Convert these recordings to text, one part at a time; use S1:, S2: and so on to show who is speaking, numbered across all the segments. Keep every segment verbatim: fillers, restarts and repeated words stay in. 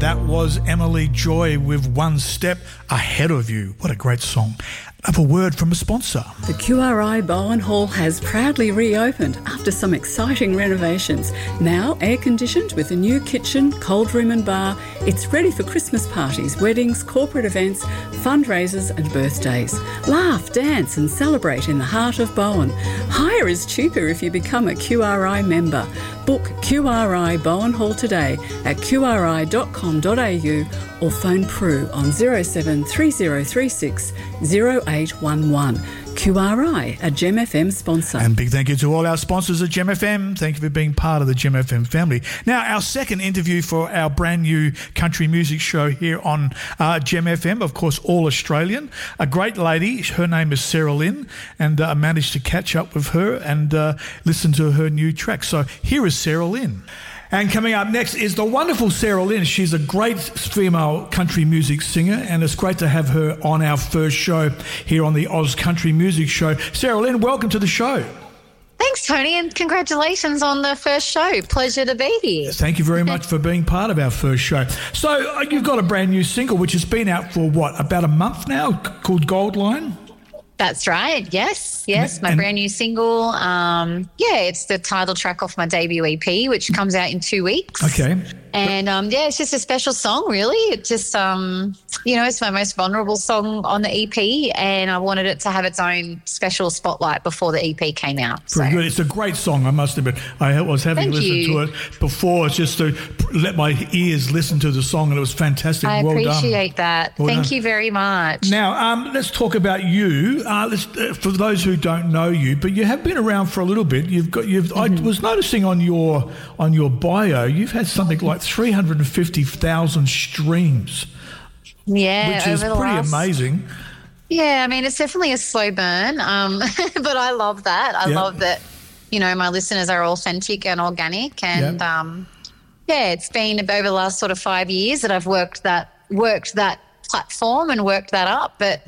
S1: That was Emily Joy with One Step Ahead of You. What a great song. Have a word from a sponsor.
S2: The Q R I Bowen Hall has proudly reopened after some exciting renovations. Now air-conditioned with a new kitchen, cold room and bar, it's ready for Christmas parties, weddings, corporate events, fundraisers and birthdays. Laugh, dance and celebrate in the heart of Bowen. Hire is cheaper if you become a Q R I member. Book Q R I Bowen Hall today at q r i dot com dot a u or phone Prue on zero seven three zero three six zero eight one one. Q R I, a Gem F M sponsor.
S1: And big thank you to all our sponsors at Gem F M. Thank you for being part of the Gem F M family. Now, our second interview for our brand new country music show here on uh, Gem F M, of course, all Australian. A great lady, her name is Sarah Lynn, and I uh, managed to catch up with her and uh, listen to her new track. So here is Sarah Lynn. And coming up next is the wonderful Sarah Lynn. She's a great female country music singer, and it's great to have her on our first show here on the Oz Country Music Show. Sarah Lynn, welcome to the show.
S3: Thanks, Tony, and congratulations on the first show. Pleasure to be here.
S1: Thank you very much for being part of our first show. So uh, you've got a brand new single which has been out for, what, about a month now, called Gold Line?
S3: That's right. Yes, yes. My and, brand new single. Um, yeah, it's the title track off my debut E P, which comes out in two weeks.
S1: Okay.
S3: And, um, yeah, it's just a special song, really. It just, um, you know, it's my most vulnerable song on the E P, and I wanted it to have its own special spotlight before the E P came out.
S1: Very
S3: so.
S1: good. It's a great song, I must admit. I was having
S3: Thank
S1: listened
S3: you.
S1: to it before just to let my ears listen to the song, and it was fantastic.
S3: I
S1: well
S3: appreciate
S1: done.
S3: that.
S1: Well
S3: Thank
S1: done.
S3: you very much.
S1: Now, um, let's talk about you. Uh, let's, uh, for those who don't know you, but you have been around for a little bit. You've got. You've. Mm-hmm. I was noticing on your on your bio, you've had something like three hundred and fifty thousand streams.
S3: Yeah,
S1: which is
S3: over the
S1: pretty
S3: last,
S1: amazing.
S3: Yeah, I mean, it's definitely a slow burn, um, but I love that. I
S1: yeah.
S3: love that, you know, my listeners are authentic and organic, and
S1: yeah.
S3: um, yeah, it's been over the last sort of five years that I've worked that worked that platform and worked that up, but.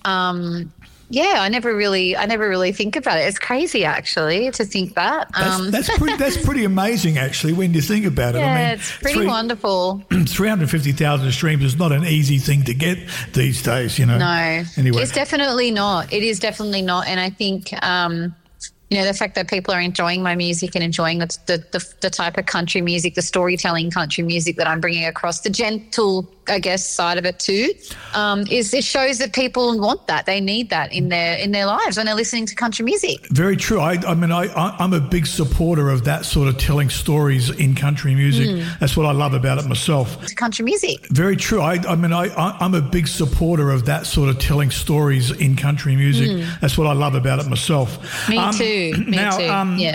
S3: Um, Yeah, I never really, I never really think about it. It's crazy, actually, to think that.
S1: That's,
S3: Um,
S1: that's pretty. That's pretty amazing, actually, when you think about it.
S3: Yeah,
S1: I mean,
S3: it's pretty
S1: three,
S3: wonderful.
S1: Three hundred fifty thousand streams is not an easy thing to get these days, you know.
S3: No,
S1: anyway,
S3: it's definitely not. It is definitely not, and I think. Um, You know, the fact that people are enjoying my music and enjoying the, the the the type of country music, the storytelling country music that I'm bringing across, the gentle, I guess, side of it too, um, is it shows that people want that. They need that in their in their lives when they're listening to country music.
S1: Very true. I, I mean, I, I'm a big supporter of that sort of telling stories in country music. Mm. That's what I love about it myself.
S3: Country music.
S1: Very true. I, I mean, I, I'm a big supporter of that sort of telling stories in country music. Mm. That's what I love about it myself.
S3: Me
S1: um,
S3: too. Me
S1: now,
S3: too.
S1: Um,
S3: yeah.